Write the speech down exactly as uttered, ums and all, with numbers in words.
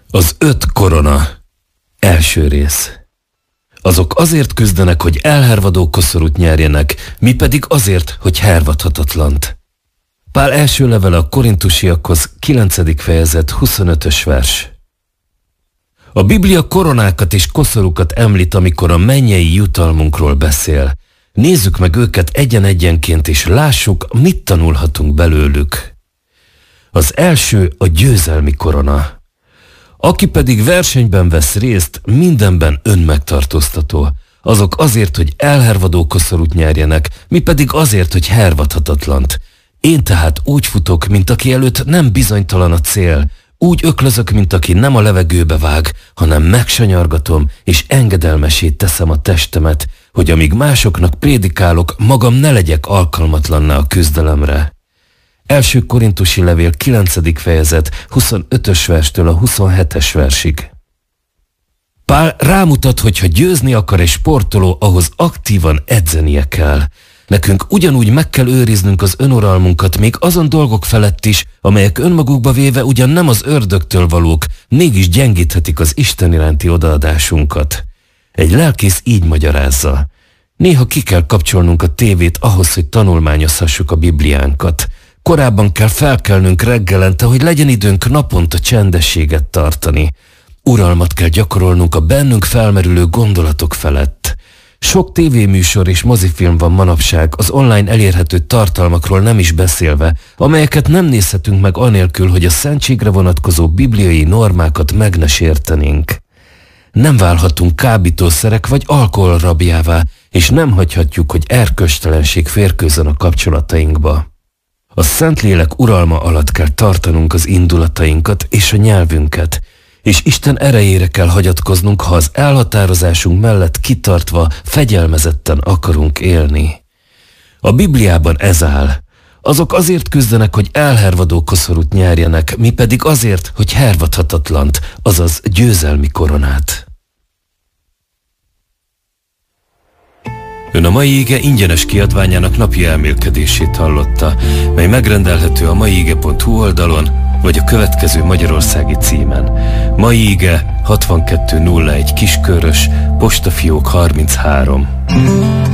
Az öt korona. Első rész. Azok azért küzdenek, hogy elhervadó koszorút nyerjenek, mi pedig azért, hogy hervadhatatlant. Pál első levele a korintusiakhoz, kilencedik fejezet, huszonötös vers. A Biblia koronákat és koszorúkat említ, amikor a mennyei jutalmunkról beszél. Nézzük meg őket egyen-egyenként, és lássuk, mit tanulhatunk belőlük. Az első a győzelmi korona. Aki pedig versenyben vesz részt, mindenben önmegtartóztató. Azok azért, hogy elhervadó koszorút nyerjenek, mi pedig azért, hogy hervadhatatlant. Én tehát úgy futok, mint aki előtt nem bizonytalan a cél, úgy öklözök, mint aki nem a levegőbe vág, hanem megsanyargatom, és engedelmessé teszem a testemet, hogy amíg másoknak prédikálok, magam ne legyek alkalmatlanná a küzdelemre. Első korintusi levél kilencedik fejezet, huszonötös verstől a huszonhetes versig. Pál rámutat, hogy ha győzni akar egy sportoló, ahhoz aktívan edzenie kell. Nekünk ugyanúgy meg kell őriznünk az önuralmunkat még azon dolgok felett is, amelyek önmagukba véve ugyan nem az ördögtől valók, mégis gyengíthetik az Isten iránti odaadásunkat. Egy lelkész így magyarázza. Néha ki kell kapcsolnunk a tévét ahhoz, hogy tanulmányozhassuk a Bibliánkat. Korábban kell felkelnünk reggelente, hogy legyen időnk naponta csendességet tartani. Uralmat kell gyakorolnunk a bennünk felmerülő gondolatok felett. Sok tévéműsor és mozifilm van manapság, az online elérhető tartalmakról nem is beszélve, amelyeket nem nézhetünk meg anélkül, hogy a szentségre vonatkozó bibliai normákat meg ne sértenénk. Nem válhatunk kábítószerek vagy alkohol rabjává, és nem hagyhatjuk, hogy erkölcstelenség férkőzzön a kapcsolatainkba. A Szentlélek uralma alatt kell tartanunk az indulatainkat és a nyelvünket, és Isten erejére kell hagyatkoznunk, ha az elhatározásunk mellett kitartva, fegyelmezetten akarunk élni. A Bibliában ez áll. Azok azért küzdenek, hogy elhervadó koszorút nyerjenek, mi pedig azért, hogy hervadhatatlant, azaz győzelmi koronát. Ön a mai ige ingyenes kiadványának napi elmélkedését hallotta, mely megrendelhető a maiige pont hu oldalon, vagy a következő magyarországi címen. Mai ige hatvankettő nulla egy Kiskörös, postafiók harminchárom.